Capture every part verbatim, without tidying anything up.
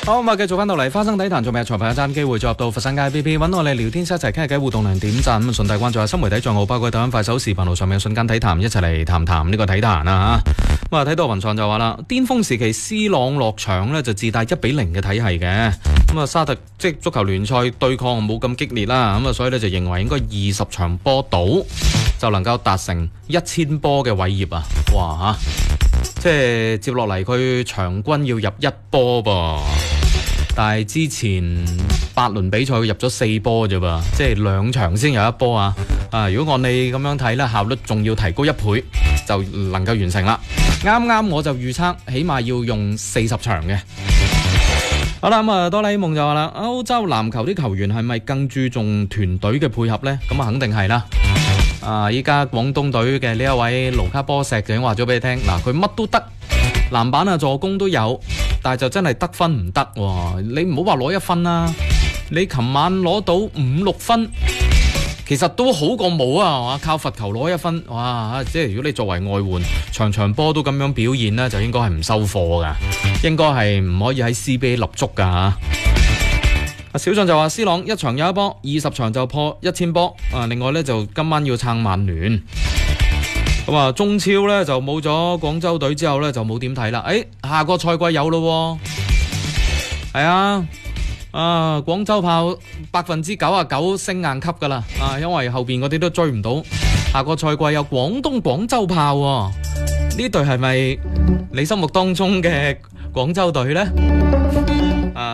好，咁啊，繼續翻到嚟花生體壇，仲未有裁判嘅爭機會，再入到佛山街 B B 揾我哋聊天室一齊傾下偈，互動量點讚咁，順帶關注下新媒體賬號，包括抖音、快手、視頻號上面嘅瞬間體壇，一齊嚟談談呢個體壇啊嚇。咁啊，睇到雲創就話啦，巔峰時期 C 朗落場呢就自帶一比零嘅體系嘅，咁啊沙特即係足球聯賽對抗冇咁激烈啦，咁啊所以呢就認為應該二十場波到就能夠達成一千波嘅偉業啊！哇嚇，即係接落嚟佢場均要入一波噃。但係之前八輪比賽佢入咗四波啫噃，即係兩場先有一波啊！啊，如果按你咁樣睇咧，效率仲要提高一倍就能夠完成啦。啱啱我就預測起碼要用四十場嘅。好啦，咁啊，多啦 A 夢就話啦，歐洲籃球啲球員係咪更注重團隊嘅配合呢？咁啊，肯定係啦。啊，依家廣東隊嘅呢一位盧卡波石就已經話咗俾你聽，嗱，佢乜都得。籃板啊，助攻都有，但係就真係得分唔得喎。你唔好話攞一分啦，你琴晚攞到五六分，其實都好過冇啊，係嘛？靠罰球攞一分，哇！即係如果你作為外援，場場波都咁樣表現呢，就應該係唔收貨噶，應該係唔可以喺 C B A 立足噶吓。阿小俊就話 C 朗一場有一波，二十場就破一千波。啊，另外呢，就今晚要撐曼聯。咁啊，中超咧就冇咗廣州隊之後咧就冇點睇啦。誒，下個賽季有咯，係啊，啊廣州炮百分之九啊九升硬級噶啦，啊因為後邊嗰啲都追唔到。下個賽季有廣東廣州炮，呢隊係咪你心目當中嘅廣州隊呢？啊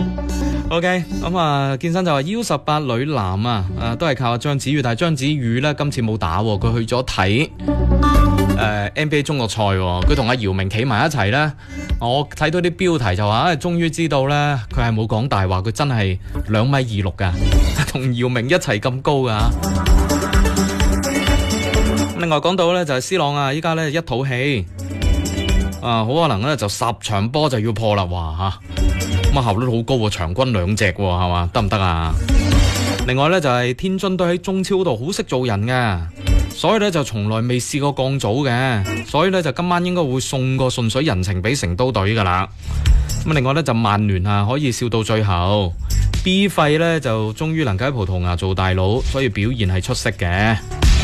，OK， 咁啊，健身就話 U 十八女籃啊，啊都係靠阿張子宇，但係張子宇咧今次冇打，佢去咗睇誒 N B A 中國賽，佢同阿姚明企埋一齊咧，我睇到啲標題就話，啊，終於知道咧，佢係冇講大話，佢真係兩米二六噶，同姚明一齊咁高噶。另外講到咧就係 C 朗啊，依家咧一肚氣，啊好可能咧就十場波就要破啦，哇吓！咁啊效率好高喎，場均兩隻喎，係嘛？得唔得啊？另外咧就係天津隊喺中超度好識做人嘅，所以咧就從來未試過降組嘅，所以咧就今晚應該會送個順水人情俾成都隊噶啦。咁另外咧就曼聯啊可以笑到最後 ，B 費咧就終於能夠喺葡萄牙做大佬，所以表現係出色嘅。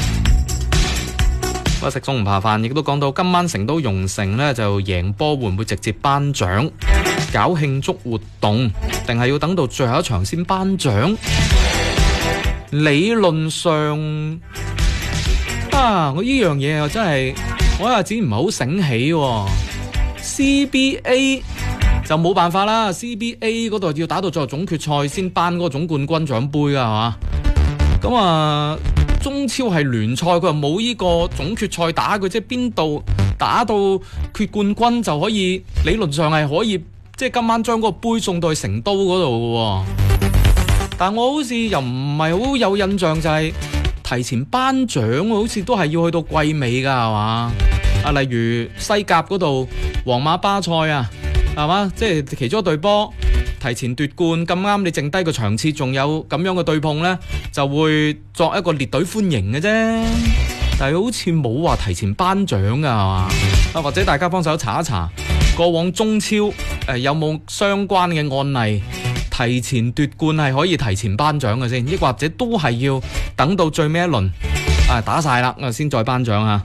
咁食餸唔怕飯，亦都講到今晚成都蓉城咧就贏波，會唔會直接頒獎？搞慶祝活動，定係要等到最後一場先頒獎？理論上啊，我呢樣嘢又真係我一下子唔係好醒起喎。C B A 就冇辦法啦 ，C B A 嗰度要打到最後總決賽先頒嗰個總冠軍獎杯噶，係嘛？咁啊，中超係聯賽，佢又冇呢個總決賽打，佢即係邊度打到決冠軍就可以，理論上係可以。即係今晚將嗰個杯送到去成都嗰度嘅，但我好似又唔係好有印象，就係提前頒獎，好似都係要去到季尾噶，係嘛？啊，例如西甲嗰度，皇馬巴塞啊，係嘛？即係其中一隊波提前奪冠，咁啱你剩低個場次仲有咁樣嘅對碰呢，就會作一個列隊歡迎嘅啫。但係好似冇話提前頒獎噶，係嘛？啊，或者大家幫手查一查。過往中超誒、呃、有冇相關嘅案例提前奪冠係可以提前頒獎嘅先，抑或者都係要等到最尾一輪啊打晒啦，我先再頒獎啊！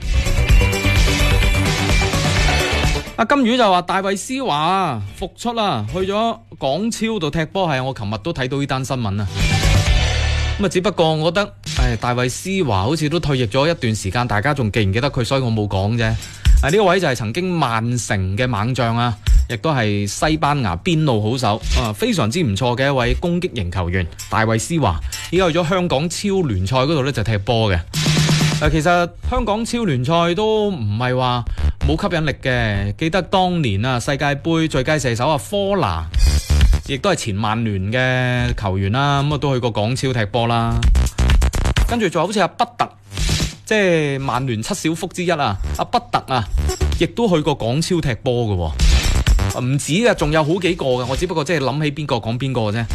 阿金魚就話大衛斯華復出啦，去咗港超度踢波，係我琴日都睇到呢單新聞啊！咁啊，只不過我覺得誒大衛斯華好似都退役咗一段時間，大家仲記唔記得佢？所以我冇講啫。啊！呢個位就係曾經曼城嘅猛將啊，亦都係西班牙邊路好手啊，非常之唔錯嘅一位攻擊型球員。大衛斯華依家去咗香港超聯賽嗰度咧就踢波嘅。誒，其實香港超聯賽都唔係話冇吸引力嘅。記得當年啊，世界盃最佳射手啊，科拿亦都係前曼聯嘅球員啦，咁啊都去過港超踢波啦。跟住仲有好似阿畢特。即係曼聯七小福之一啊，阿畢特啊，亦都去過港超踢波嘅，唔止嘅，仲有好幾個嘅，我只不過即係諗起邊個講邊個啫。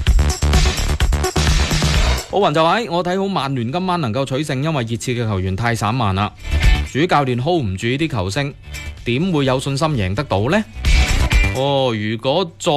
奧雲就話：我睇好曼聯今晚能夠取勝，因為熱刺嘅球員太散漫啦，主教練 hold 唔住呢啲球星，點會有信心贏得到呢？ 哦，如果再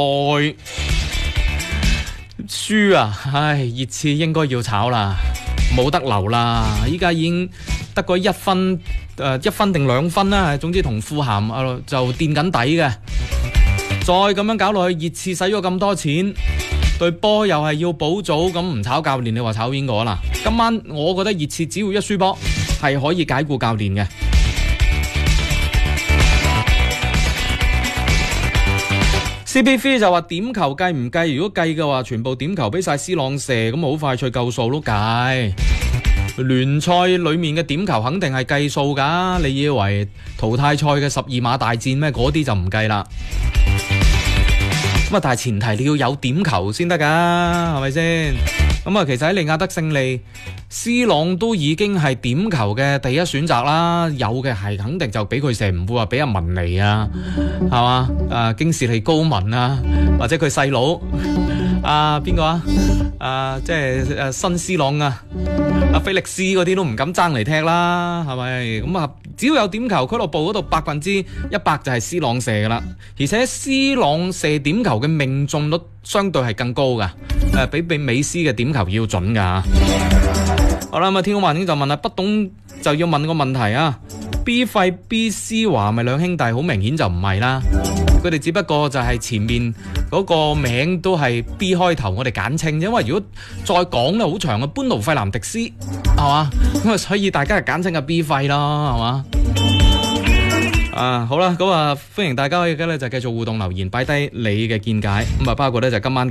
輸啊，唉，熱刺應該要炒啦，冇得留啦，依家已經得個一分，誒、呃、一分定兩分啦，總之同富咸啊就墊緊底嘅，再咁樣搞落去，熱刺使咗咁多錢，對波又係要補組，咁唔炒教練，你話炒邊個啦？今晚我覺得熱刺只要一輸波，係可以解僱教練嘅。C P三 就話點球計唔計？如果計嘅話，全部點球俾晒 C 朗射，咁好快脆夠數都計。聯賽裏面嘅點球肯定係計數噶，你以為淘汰賽嘅十二碼大戰咩？嗰啲就唔計啦。咁啊，但係前提你要有點球先得噶，係咪先？咁啊，其實喺利雅得勝利 ，C 朗都已經係點球嘅第一選擇啦。有嘅係肯定就俾佢射，唔會話俾阿文尼啊，係嘛？啊，京士利高文啊，或者佢細佬啊，邊個啊？啊，即係誒新 C 朗啊，阿菲力斯嗰啲都唔敢爭嚟踢啦，係咪？咁啊，只要有點球，俱樂部嗰度百分之一百就係 C 朗射噶啦，而且 C 朗射點球嘅命中率相對係更高噶，誒、呃，比比美斯嘅點球要準噶。好啦，咁啊，天空幻境就問啦，不懂就要問個問題啊 ，B 費 B C 華咪兩兄弟，好明顯就唔係啦，佢哋只不過就係前面嗰個名都係 B 開頭，我哋簡稱，因為如果再講咧好長嘅，班奴費南迪斯係嘛，咁啊，所以大家係簡稱嘅 B 費啦，係嘛。啊，好啦，咁啊，歡迎大家可以咧就繼續互動留言，擺低你嘅見解，咁啊，包括咧就今晚。